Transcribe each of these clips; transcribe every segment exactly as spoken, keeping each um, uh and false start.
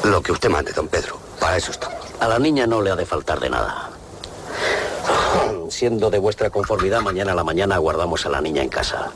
Lo que usted mande, don Pedro. Para eso estamos. A la niña no le ha de faltar de nada. Siendo de vuestra conformidad, mañana a la mañana guardamos a la niña en casa.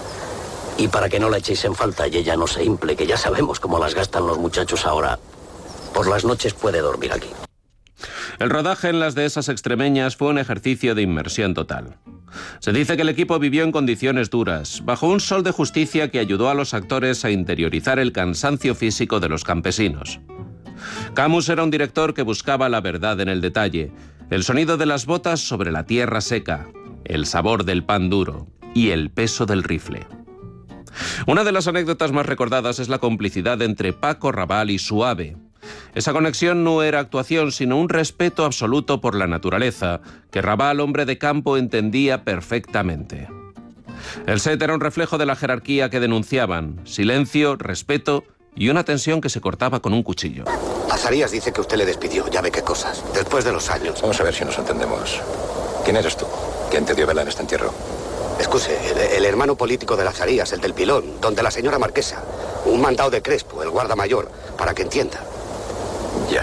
Y para que no la echéis en falta y ella no se imple, que ya sabemos cómo las gastan los muchachos ahora, por las noches puede dormir aquí. El rodaje en las dehesas extremeñas fue un ejercicio de inmersión total. Se dice que el equipo vivió en condiciones duras, bajo un sol de justicia que ayudó a los actores a interiorizar el cansancio físico de los campesinos. Camus era un director que buscaba la verdad en el detalle, el sonido de las botas sobre la tierra seca, el sabor del pan duro y el peso del rifle. Una de las anécdotas más recordadas es la complicidad entre Paco Raval y Suave. Esa conexión no era actuación, sino un respeto absoluto por la naturaleza, que Raval, hombre de campo, entendía perfectamente. El set era un reflejo de la jerarquía que denunciaban: silencio, respeto y una tensión que se cortaba con un cuchillo. Azarías dice que usted le despidió, ya ve qué cosas, después de los años. Vamos a ver si nos entendemos. ¿Quién eres tú? ¿Quién te dio vela en este entierro? Excuse, el, el hermano político de Azarías, el del pilón, donde la señora marquesa. Un mandado de Crespo, el guarda mayor, para que entienda. Ya.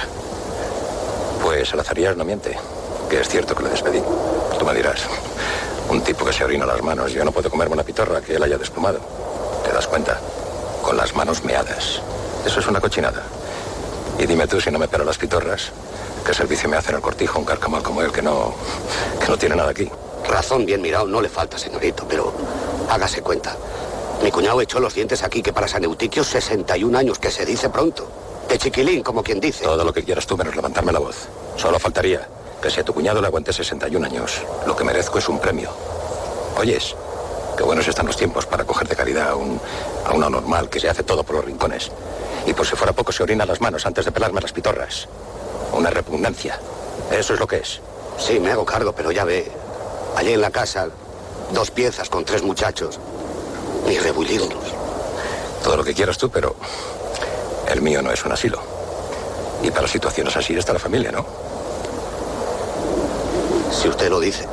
Pues el Azarías no miente, que es cierto que le despedí. Tú me dirás, un tipo que se orina las manos, yo no puedo comerme una pitorra que él haya desplumado. ¿Te das cuenta? Con las manos meadas. Eso es una cochinada. Y dime tú, si no me pelo las pitorras, ¿qué servicio me hace en el cortijo un carcamal como él que no, que no tiene nada aquí? Razón bien mirado no le falta, señorito, pero hágase cuenta. Mi cuñado echó los dientes aquí, que para San Eutiquio sesenta y un años, que se dice pronto. De chiquilín, como quien dice. Todo lo que quieras tú menos levantarme la voz. Solo faltaría que si a tu cuñado le aguante sesenta y un años, lo que merezco es un premio. ¿Oyes? Qué buenos están los tiempos para coger de caridad a un, a una normal que se hace todo por los rincones. Y por si fuera poco se orina las manos antes de pelarme las pitorras. Una repugnancia. Eso es lo que es. Sí, me hago cargo, pero ya ve. Allí en la casa, dos piezas con tres muchachos. Ni rebullirlos. Todo lo que quieras tú, pero el mío no es un asilo. Y para situaciones así está la familia, ¿no? Si usted lo dice.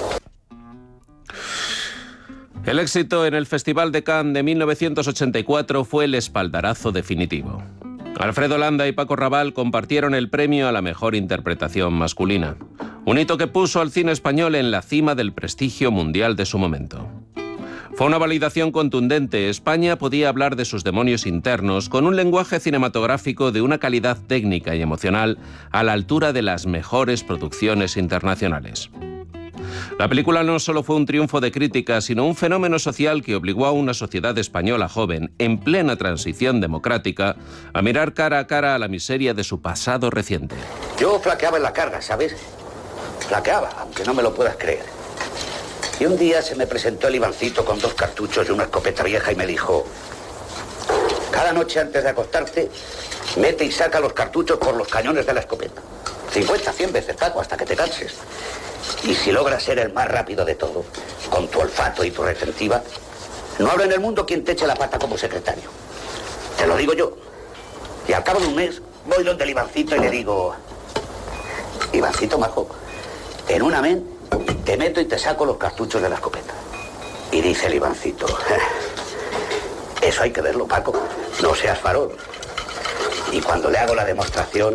El éxito en el Festival de Cannes de mil novecientos ochenta y cuatro fue el espaldarazo definitivo. Alfredo Landa y Paco Raval compartieron el premio a la mejor interpretación masculina, un hito que puso al cine español en la cima del prestigio mundial de su momento. Fue una validación contundente. España podía hablar de sus demonios internos con un lenguaje cinematográfico de una calidad técnica y emocional a la altura de las mejores producciones internacionales. La película no solo fue un triunfo de crítica, sino un fenómeno social que obligó a una sociedad española joven, en plena transición democrática, a mirar cara a cara a la miseria de su pasado reciente. Yo flaqueaba en la carga, ¿sabes? Flaqueaba, aunque no me lo puedas creer. Y un día se me presentó el Ivancito con dos cartuchos y una escopeta vieja y me dijo: cada noche antes de acostarte, mete y saca los cartuchos por los cañones de la escopeta. cincuenta, cien veces, Paco, hasta que te canses. Y si logras ser el más rápido de todo, con tu olfato y tu retentiva, no habrá en el mundo quien te eche la pata como secretario. Te lo digo yo. Y al cabo de un mes, voy donde el Ivancito y le digo: Ivancito majo, en un amén te meto y te saco los cartuchos de la escopeta. Y dice el Ivancito: eso hay que verlo, Paco, no seas farol. Y cuando le hago la demostración,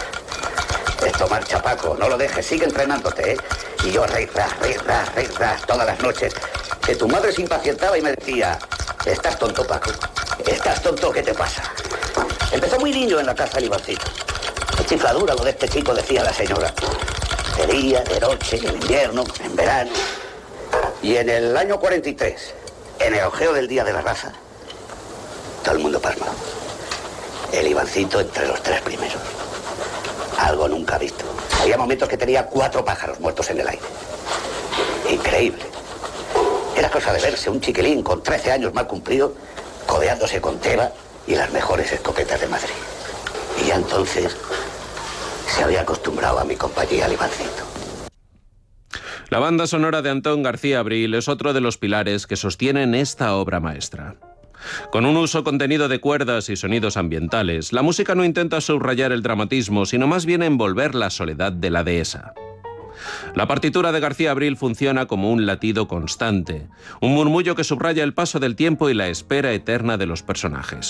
esto marcha, Paco, no lo dejes, sigue entrenándote, ¿eh? Y yo rey, ras, rey, ras, rey, ras, todas las noches, que tu madre se impacientaba y me decía: estás tonto, Paco, estás tonto, ¿qué te pasa? Empezó muy niño en la casa del Ivancito. Qué chifladura lo de este chico, decía la señora. De día, de noche, en invierno, en verano. Y en el año cuarenta y tres, en el ojeo del Día de la Raza, todo el mundo pasmado. El Ivancito entre los tres primeros. Algo nunca visto. Había momentos que tenía cuatro pájaros muertos en el aire. Increíble. Era cosa de verse un chiquilín con trece años mal cumplido, codeándose con Teba y las mejores escopetas de Madrid. Y ya entonces se había acostumbrado a mi compañía, al Ivancito. La banda sonora de Antón García Abril es otro de los pilares que sostienen esta obra maestra. Con un uso contenido de cuerdas y sonidos ambientales, la música no intenta subrayar el dramatismo, sino más bien envolver la soledad de la dehesa. La partitura de García Abril funciona como un latido constante, un murmullo que subraya el paso del tiempo y la espera eterna de los personajes.